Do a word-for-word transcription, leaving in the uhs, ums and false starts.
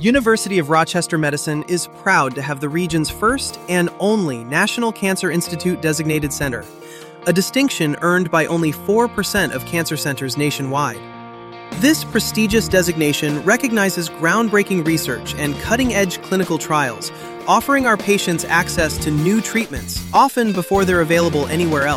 University of Rochester Medicine is proud to have the region's first and only National Cancer Institute designated center, a distinction earned by only four percent of cancer centers nationwide. This prestigious designation recognizes groundbreaking research and cutting-edge clinical trials, offering our patients access to new treatments, often before they're available anywhere else.